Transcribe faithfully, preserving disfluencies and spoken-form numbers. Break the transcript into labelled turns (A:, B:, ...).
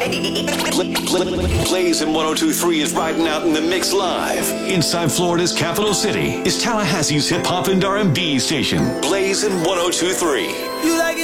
A: Blazing one oh two point three is riding out in the mix live. Inside Florida's capital city is Tallahassee's hip hop and R and B station, Blazing one oh two point three.